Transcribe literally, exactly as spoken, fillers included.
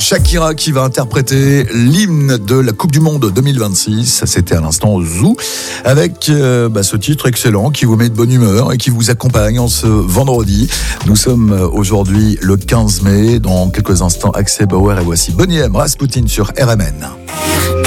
Shakira qui va interpréter l'hymne de la Coupe du Monde deux mille vingt-six. Ça, c'était à l'instant au Zoo. Avec euh, bah, ce titre excellent qui vous met de bonne humeur et qui vous accompagne en ce vendredi. Nous sommes aujourd'hui le quinze mai. Dans quelques instants, Axel Bauer et voici Bonnie M. Rasputin sur R M N.